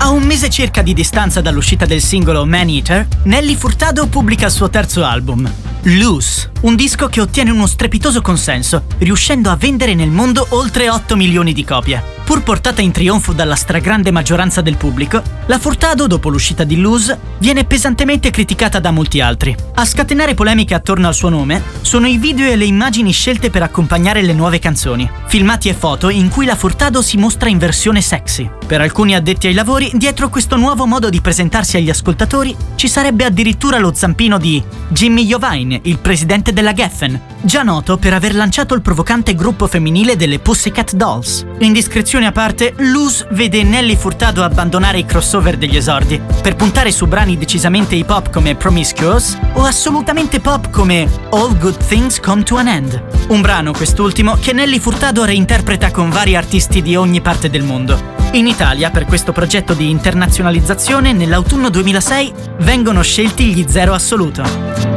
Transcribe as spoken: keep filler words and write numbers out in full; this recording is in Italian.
A un mese circa di distanza dall'uscita del singolo Man Eater, Nelly Furtado pubblica il suo terzo album, Loose, un disco che ottiene uno strepitoso consenso, riuscendo a vendere nel mondo oltre otto milioni di copie. Pur portata in trionfo dalla stragrande maggioranza del pubblico, la Furtado, dopo l'uscita di Loose, viene pesantemente criticata da molti altri. A scatenare polemiche attorno al suo nome sono i video e le immagini scelte per accompagnare le nuove canzoni, filmati e foto in cui la Furtado si mostra in versione sexy. Per alcuni addetti ai lavori, dietro questo nuovo modo di presentarsi agli ascoltatori ci sarebbe addirittura lo zampino di Jimmy Iovine, il presidente della Geffen, già noto per aver lanciato il provocante gruppo femminile delle Pussycat Dolls. Indiscrezione a parte, Loose vede Nelly Furtado abbandonare i crossover degli esordi per puntare su brani decisamente hip hop come Promiscuous o assolutamente pop come All Good Things Come to an End. Un brano, quest'ultimo, che Nelly Furtado reinterpreta con vari artisti di ogni parte del mondo. In Italia, per questo progetto di internazionalizzazione, nell'autunno duemilasei vengono scelti gli Zero Assoluto.